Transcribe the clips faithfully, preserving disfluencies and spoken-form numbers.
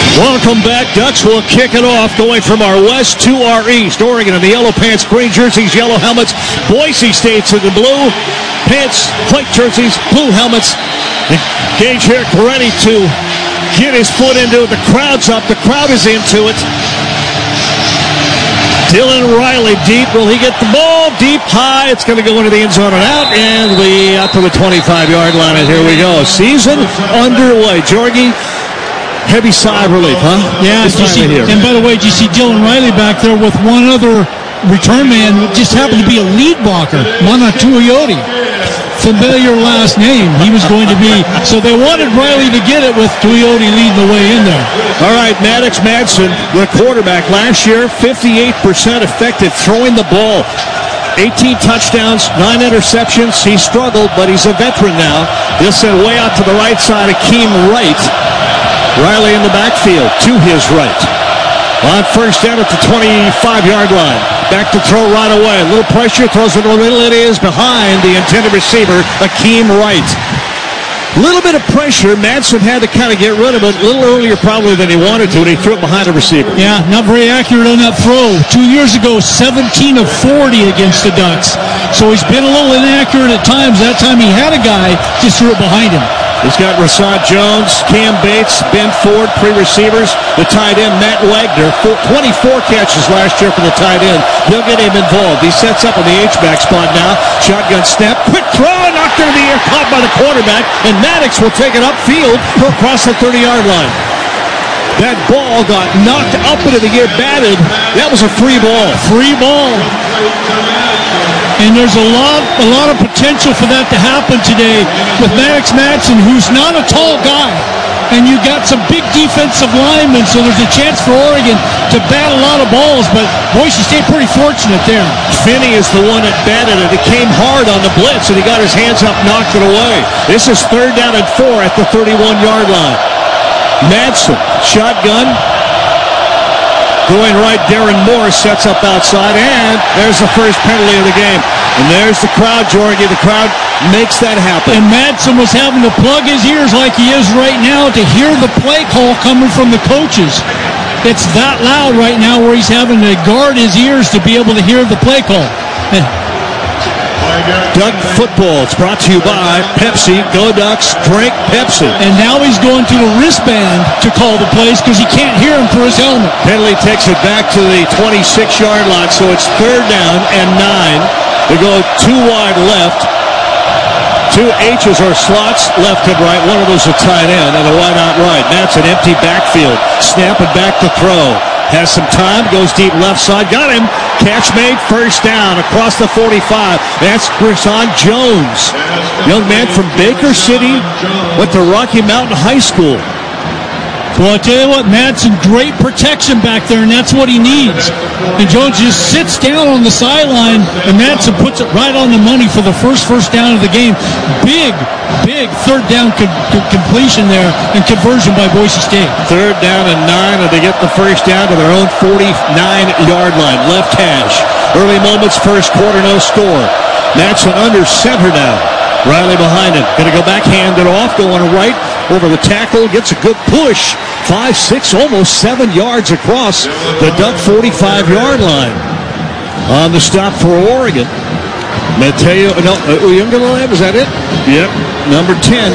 Welcome back. Ducks will kick it off, going from our west to our east. Oregon in the yellow pants, green jerseys, yellow helmets. Boise State's in the blue pants, white jerseys, blue helmets. And Gage here ready to get his foot into it. The crowd's up. The crowd is into it. Dylan Riley deep. Will he get the ball deep, high? It's going to go into the end zone and out, and we out to the twenty-five-yard line, and here we go. Season underway. Jorgie, heavy sigh of relief, huh? Yeah, you see, and by the way, did you see Dylan Riley back there with one other return man who just happened to be a lead blocker, Mana Tuioti. Familiar last name. He was going to be, so they wanted Riley to get it with Tuioti leading the way in there. All right, Maddox Madsen, the quarterback last year, fifty-eight percent effective throwing the ball. eighteen touchdowns, nine interceptions. He struggled, but he's a veteran now. He'll send way out to the right side, Akeem Wright. Riley in the backfield, to his right. On first down at the twenty-five-yard line. Back to throw right away. A little pressure, throws it in the middle. It is behind the intended receiver, Akeem Wright. A little bit of pressure. Madsen had to kind of get rid of it a little earlier probably than he wanted to, and he threw it behind the receiver. Yeah, not very accurate on that throw. Two years ago, seventeen of forty against the Ducks. So he's been a little inaccurate at times. That time he had a guy, just threw it behind him. He's got Rasad Jones, Cam Bates, Ben Ford, pre-receivers. The tight end, Matt Wagner, twenty-four catches last year for the tight end. They'll get him involved. He sets up on the H-back spot now. Shotgun snap, quick throw, knocked into the air, caught by the quarterback, and Maddox will take it upfield across the thirty-yard line. That ball got knocked up into the air, batted. That was a free ball. Free ball. And there's a lot a lot of potential for that to happen today with Maddox Madsen, who's not a tall guy. And you got some big defensive linemen, so there's a chance for Oregon to bat a lot of balls, but Boise State pretty fortunate there. Finney is the one that batted it. It came hard on the blitz, and he got his hands up, knocked it away. This is third down and four at the thirty-one-yard line. Madsen, shotgun. Going right, Darren Moore sets up outside, and there's the first penalty of the game. And there's the crowd, Jorgie. The crowd makes that happen. And Madsen was having to plug his ears like he is right now to hear the play call coming from the coaches. It's that loud right now where he's having to guard his ears to be able to hear the play call. And Duck football. It's brought to you by Pepsi. Go Ducks, drink Pepsi. And now he's going to the wristband to call the plays because he can't hear him through his helmet. Penalty takes it back to the twenty-six-yard line, so it's third down and nine. They go two wide left. Two H's or slots left and right. One of those a tight end and a wide out right. That's an empty backfield. Snap it back to throw. Has some time, goes deep left side, got him. Catch made, first down across the forty-five. That's Rasad Jones. Young man from Baker City, went to Rocky Mountain High School. Well, I tell you what, Madsen, great protection back there, and that's what he needs. And Jones just sits down on the sideline, and Madsen puts it right on the money for the first first down of the game. Big, big third down co- co- completion there and conversion by Boise State. Third down and nine, and they get the first down to their own forty-nine-yard line. Left hash. Early moments, first quarter, no score. Madsen under center now. Riley behind him. Going to go back, hand it off, going right over the tackle. Gets a good push. Five, six, almost seven yards across the Duck forty-five-yard line. On the stop for Oregon. Mateo, no, uh, Uyunglele, is that it? Yep, number ten.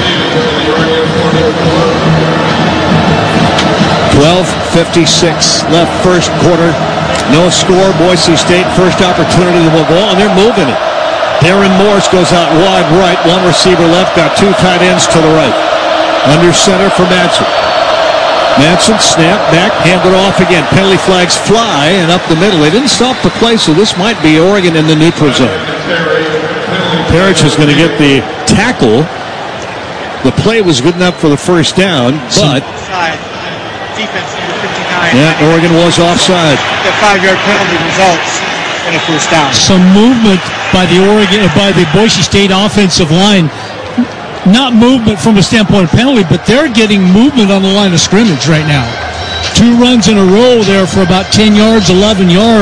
twelve fifty-six left first quarter. No score. Boise State first opportunity to move ball, and they're moving it. Darren Morris goes out wide right. One receiver left. Got two tight ends to the right. Under center for Madsen. Madsen snap back, hand it off again. Penalty flags fly, and up the middle. They didn't stop the play, so this might be Oregon in the neutral zone. Parrish is going to get the tackle. The play was good enough for the first down, but defense number fifty-nine. Yeah, Oregon was offside. The five-yard penalty results in a first down. Some movement by the Oregon, by the Boise State offensive line. Not movement from a standpoint of penalty, but they're getting movement on the line of scrimmage right now. Two runs in a row there for about ten yards, eleven yards,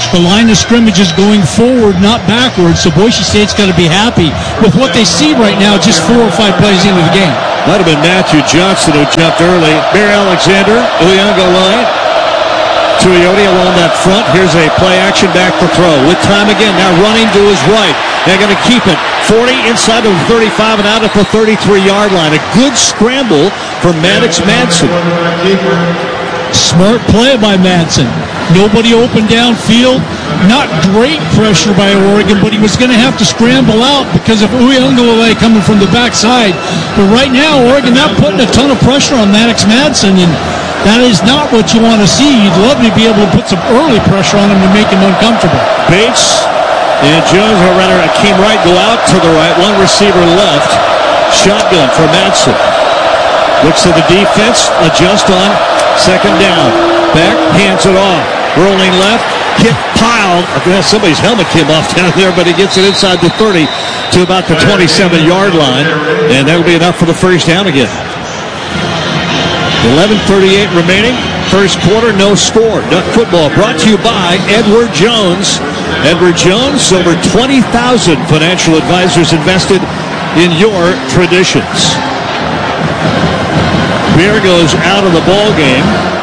The line of scrimmage is going forward, not backwards, so Boise State's got to be happy with what they see right now just four or five plays into the game. Might have been Matthew Johnson who jumped early. Bear Alexander, Uiagalelei, Tuioti along that front. Here's a play action back to throw. With time again, now running to his right. They're going to keep it. forty inside of the thirty-five and out at the thirty-three-yard line. A good scramble from Maddox Madsen. Smart play by Madsen. Nobody open downfield. Not great pressure by Oregon, but he was going to have to scramble out because of Uiagalelei coming from the backside. But right now, Oregon not putting a ton of pressure on Maddox Madsen, and that is not what you want to see. You'd love to be able to put some early pressure on him to make him uncomfortable. Bates and Jones, or rather Akeem Wright, go out to the right. One receiver left. Shotgun for Madsen. Looks to the defense. Adjust on second down. Back, hands it off. Rolling left. Hit piled. Somebody's helmet came off down there, but he gets it inside the thirty to about the twenty-seven-yard line. And that'll be enough for the first down again. eleven thirty-eight remaining. First quarter, no score. Duck football brought to you by Edward Jones. Edward Jones, over twenty thousand financial advisors invested in your traditions. Bear goes out of the ball game.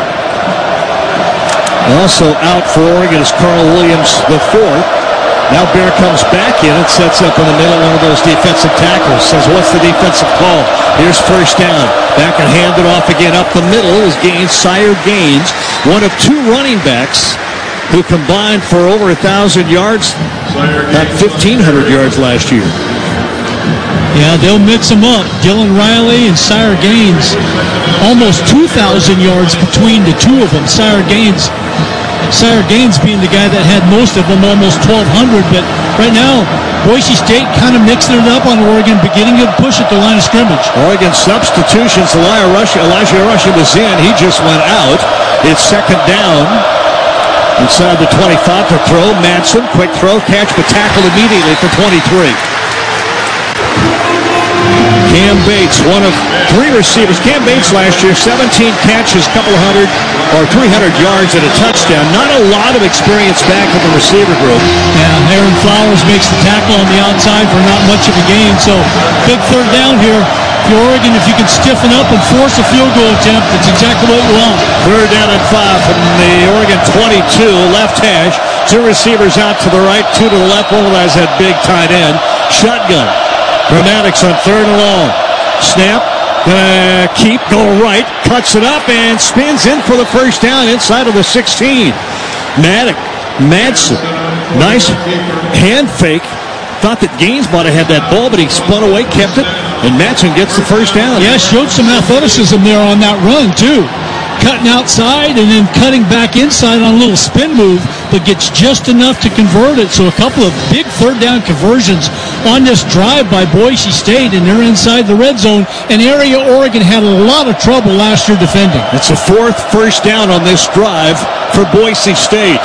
Also out for Oregon is Carl Williams the fourth. Now Bear comes back in and sets up in the middle one of those defensive tackles. Says, what's the defensive call? Here's first down. Back and hand it off again. Up the middle is Gaines, Sire Gaines, one of two running backs who combined for over one thousand yards, about fifteen hundred yards last year. Yeah, they'll mix them up. Dylan Riley and Sire Gaines, almost two thousand yards between the two of them. Sire Gaines, Sire Gaines being the guy that had most of them, almost twelve hundred. But right now, Boise State kind of mixing it up on Oregon, beginning to push at the line of scrimmage. Oregon substitutions. Elijah Rush, Elijah Rush was in. He just went out. It's second down. Inside the twenty-five to throw. Madsen, quick throw, catch, but tackled immediately for twenty-three. Cam Bates, one of three receivers. Cam Bates last year, seventeen catches, couple hundred or three hundred yards and a touchdown. Not a lot of experience back in the receiver group. Yeah, Aaron Flowers makes the tackle on the outside for not much of a gain. So big third down here. For Oregon, if you can stiffen up and force a field goal attempt, that's exactly what you want. Third down and five from the Oregon twenty-two, left hash. Two receivers out to the right, two to the left. One of those had big tight end. Shotgun. Maddox on third and long. Snap. Gonna keep, go right. Cuts it up and spins in for the first down inside of the sixteen. Maddox. Madsen. Nice hand fake. Thought that Gaines might have had that ball, but he spun away, kept it, and Madsen gets the first down. Yeah, showed some athleticism there on that run, too. Cutting outside and then cutting back inside on a little spin move, but gets just enough to convert it. So a couple of big third down conversions on this drive by Boise State, and they're inside the red zone, an area Oregon had a lot of trouble last year defending. It's a fourth first down on this drive for Boise State.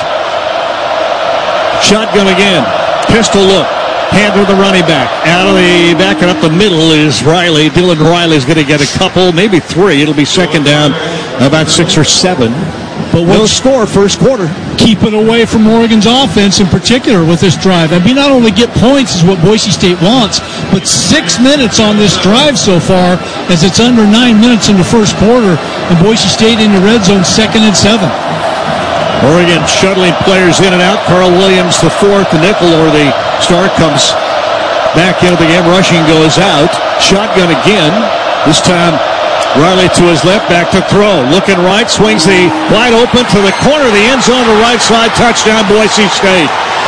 Shotgun again. Pistol look. Hand to the running back. Out of the back and up the middle is Riley. Dylan Riley's going to get a couple, maybe three. It'll be second down, about six or seven. But no score first quarter. Keep it away from Oregon's offense in particular with this drive. I mean, not only get points is what Boise State wants, but six minutes on this drive so far, as it's under nine minutes in the first quarter, and Boise State in the red zone, second and seven. Oregon shuttling players in and out. Carl Williams, the fourth, the nickel or the star, comes back into the game. Rushing goes out. Shotgun again. This time Riley to his left, back to throw. Looking right, swings the wide open to the corner of the end zone, the right side. Touchdown, Boise State.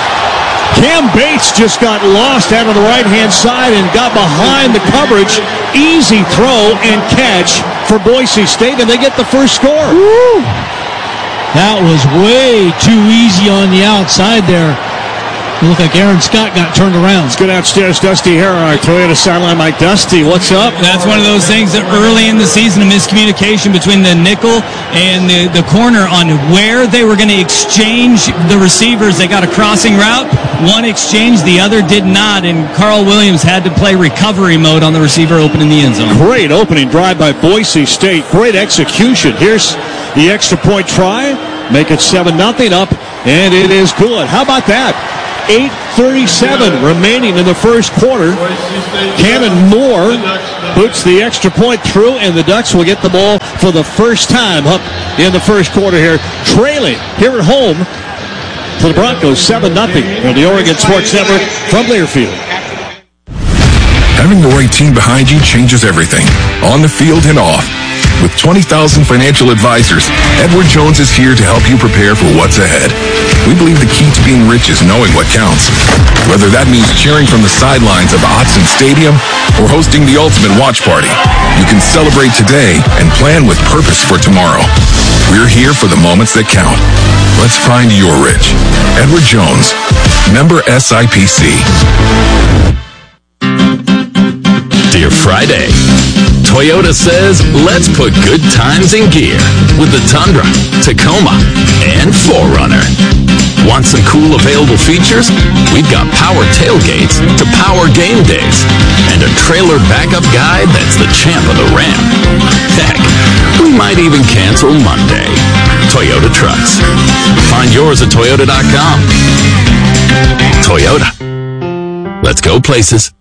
Cam Bates just got lost out of the right-hand side and got behind the coverage. Easy throw and catch for Boise State, and they get the first score. Woo! That was way too easy on the outside there. It looked like Aaron Scott got turned around. Let's go downstairs. Dusty Hare on our Toyota sideline. Mike Dusty, what's up? That's one of those things that early in the season, a miscommunication between the nickel and the, the corner on where they were going to exchange the receivers. They got a crossing route. One exchanged, the other did not, and Carl Williams had to play recovery mode on the receiver opening the end zone. Great opening drive by Boise State. Great execution. Here's the extra point try. Make it seven nothing up and it is good. How about that? eight thirty-seven remaining in the first quarter. Cannon Moore puts the extra point through, and the Ducks will get the ball for the first time up in the first quarter here, trailing here at home to the Broncos seven nothing on the Oregon Sports Network from Learfield. Having the right team behind you changes everything, on the field and off. With twenty thousand financial advisors, Edward Jones is here to help you prepare for what's ahead. We believe the key to being rich is knowing what counts. Whether that means cheering from the sidelines of Autzen Stadium or hosting the ultimate watch party, you can celebrate today and plan with purpose for tomorrow. We're here for the moments that count. Let's find your rich. Edward Jones, member S I P C. Dear Friday, Toyota says, let's put good times in gear with the Tundra, Tacoma, and four runner. Want some cool available features? We've got power tailgates to power game days and a trailer backup guide that's the champ of the ramp. Heck, we might even cancel Monday. Toyota Trucks. Find yours at Toyota dot com. Toyota. Let's go places.